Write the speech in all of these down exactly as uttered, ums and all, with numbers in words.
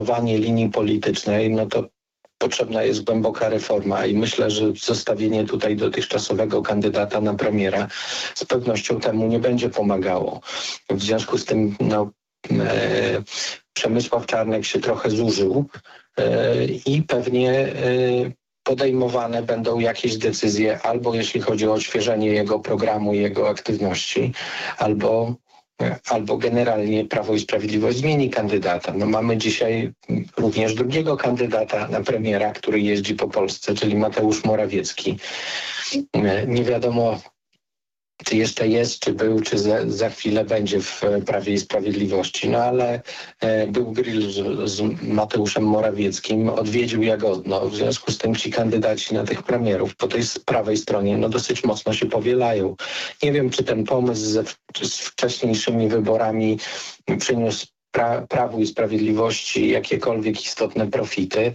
linii politycznej, no to potrzebna jest głęboka reforma i myślę, że zostawienie tutaj dotychczasowego kandydata na premiera z pewnością temu nie będzie pomagało. W związku z tym no, e, Przemysław Czarnek się trochę zużył e, i pewnie e, podejmowane będą jakieś decyzje albo jeśli chodzi o odświeżenie jego programu i jego aktywności, albo albo generalnie Prawo i Sprawiedliwość zmieni kandydata. No mamy dzisiaj również drugiego kandydata na premiera, który jeździ po Polsce, czyli Mateusz Morawiecki. Nie wiadomo, czy jeszcze jest, czy był, czy za, za chwilę będzie w Prawie i Sprawiedliwości. No ale e, był grill z, z Mateuszem Morawieckim, odwiedził Jagodno. W związku z tym ci kandydaci na tych premierów po tej prawej stronie no dosyć mocno się powielają. Nie wiem, czy ten pomysł ze, z wcześniejszymi wyborami przyniósł pra, Prawu i Sprawiedliwości jakiekolwiek istotne profity,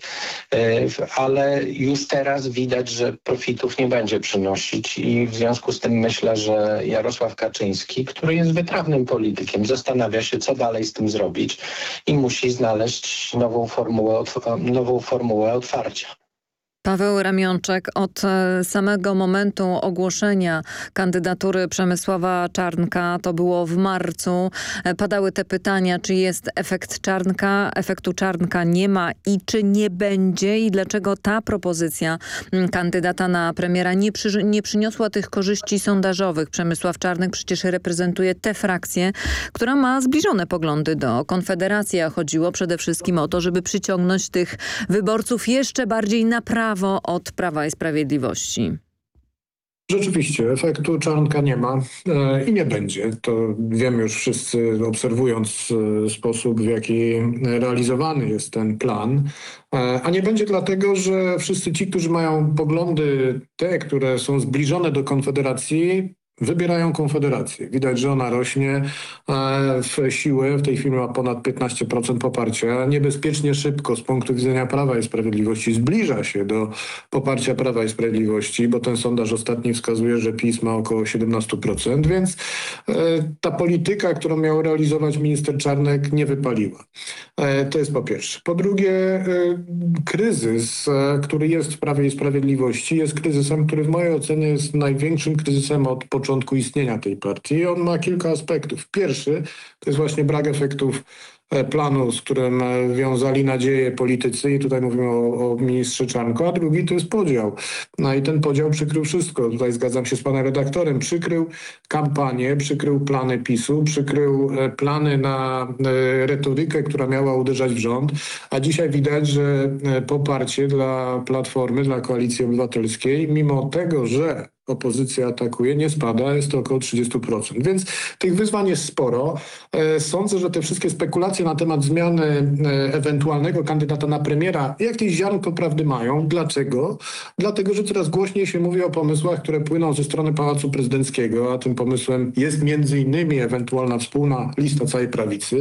ale już teraz widać, że profitów nie będzie przynosić i w związku z tym myślę, że Jarosław Kaczyński, który jest wytrawnym politykiem, zastanawia się, co dalej z tym zrobić i musi znaleźć nową formułę, nową formułę otwarcia. Paweł Ramionczek, od samego momentu ogłoszenia kandydatury Przemysława Czarnka, to było w marcu, padały te pytania, czy jest efekt Czarnka, efektu Czarnka nie ma i czy nie będzie i dlaczego ta propozycja kandydata na premiera nie, przy, nie przyniosła tych korzyści sondażowych. Przemysław Czarnek przecież reprezentuje tę frakcję, która ma zbliżone poglądy do Konfederacji, a chodziło przede wszystkim o to, żeby przyciągnąć tych wyborców jeszcze bardziej na prawo od Prawa i Sprawiedliwości. Rzeczywiście, efektu Czarnka nie ma e, i nie będzie. To wiemy już wszyscy, obserwując e, sposób, w jaki realizowany jest ten plan. E, a nie będzie dlatego, że wszyscy ci, którzy mają poglądy te, które są zbliżone do Konfederacji, wybierają Konfederację. Widać, że ona rośnie w siłę. W tej chwili ma ponad piętnaście procent poparcia. Niebezpiecznie szybko z punktu widzenia Prawa i Sprawiedliwości zbliża się do poparcia Prawa i Sprawiedliwości, bo ten sondaż ostatni wskazuje, że PiS ma około siedemnaście procent, więc ta polityka, którą miał realizować minister Czarnek, nie wypaliła. To jest po pierwsze. Po drugie, kryzys, który jest w Prawie i Sprawiedliwości, jest kryzysem, który w mojej ocenie jest największym kryzysem od początku początku istnienia tej partii. On ma kilka aspektów. Pierwszy to jest właśnie brak efektów planu, z którym wiązali nadzieję politycy i tutaj mówimy o, o ministrze Czarnku, a drugi to jest podział. No i ten podział przykrył wszystko. Tutaj zgadzam się z panem redaktorem. Przykrył kampanię, przykrył plany PiSu, przykrył plany na retorykę, która miała uderzać w rząd, a dzisiaj widać, że poparcie dla Platformy, dla Koalicji Obywatelskiej, mimo tego, że opozycja atakuje, nie spada, jest to około trzydzieści procent. Więc tych wyzwań jest sporo. Sądzę, że te wszystkie spekulacje na temat zmiany ewentualnego kandydata na premiera jakieś ziarnko prawdy mają. Dlaczego? Dlatego, że coraz głośniej się mówi o pomysłach, które płyną ze strony Pałacu Prezydenckiego, a tym pomysłem jest między innymi ewentualna wspólna lista całej prawicy.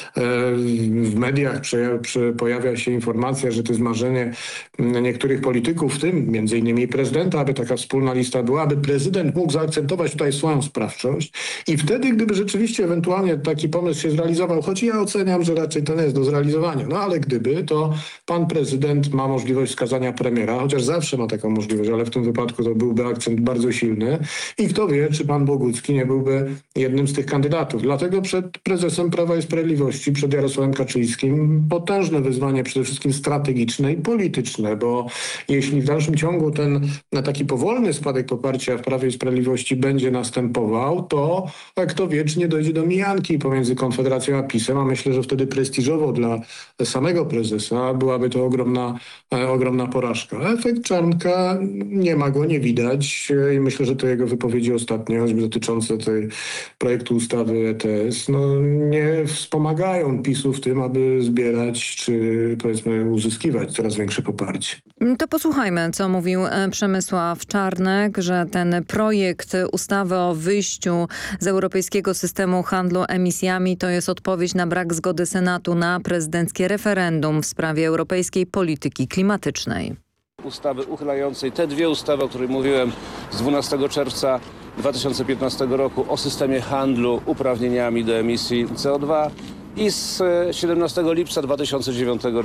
W mediach pojawia się informacja, że to jest marzenie niektórych polityków, w tym między innymi prezydenta, aby taka wspólna lista była, aby prezydent mógł zaakcentować tutaj swoją sprawczość i wtedy, gdyby rzeczywiście ewentualnie taki pomysł się zrealizował, choć ja oceniam, że raczej to nie jest do zrealizowania, no ale gdyby, to pan prezydent ma możliwość wskazania premiera, chociaż zawsze ma taką możliwość, ale w tym wypadku to byłby akcent bardzo silny i kto wie, czy pan Bogucki nie byłby jednym z tych kandydatów. Dlatego przed prezesem Prawa i Sprawiedliwości, przed Jarosławem Kaczyńskim potężne wyzwanie przede wszystkim strategiczne i polityczne, bo jeśli w dalszym ciągu ten taki powolny spadek poparcia w Prawie i Sprawiedliwości będzie następował, to kto wie, czy nie dojdzie do mijanki pomiędzy Konfederacją a PiSem, a myślę, że wtedy prestiżowo dla samego prezesa byłaby to ogromna, e, ogromna porażka. Efekt Czarnka nie ma go, nie widać i myślę, że te jego wypowiedzi ostatnie, choćby dotyczące tej projektu ustawy E T S, no nie wspomagają PiSu w tym, aby zbierać czy powiedzmy uzyskiwać coraz większe poparcie. To posłuchajmy, co mówił Przemysław Czarnek, że ten projekt ustawy o wyjściu z europejskiego systemu handlu emisjami to jest odpowiedź na brak zgody Senatu na prezydenckie referendum w sprawie europejskiej polityki klimatycznej. Ustawy uchylającej te dwie ustawy, o których mówiłem z dwunastego czerwca dwa tysiące piętnastego roku o systemie handlu uprawnieniami do emisji C O dwa i z siedemnastego lipca dwa tysiące dziewiątego roku.